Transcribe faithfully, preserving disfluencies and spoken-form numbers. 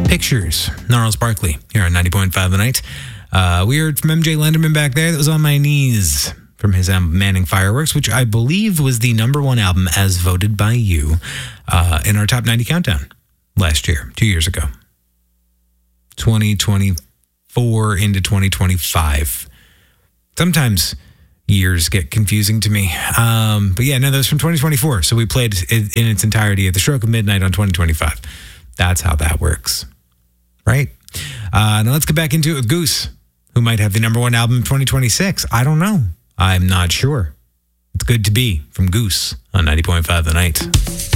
Pictures, Gnarls Barkley, here on ninety point five The Night. Uh, we heard from M J Lenderman back there. That was On My Knees from his album Manning Fireworks, which I believe was the number one album as voted by you uh, in our Top ninety Countdown last year, two years ago. twenty twenty-four into twenty twenty-five. Sometimes years get confusing to me. Um, but yeah, no, that was from twenty twenty-four. So we played it in its entirety at the stroke of midnight on twenty twenty-five. That's how that works. Right? Uh, now let's get back into it with Goose, who might have the number one album of twenty twenty-six. I don't know. I'm not sure. It's Good to Be from Goose on ninety point five The Night.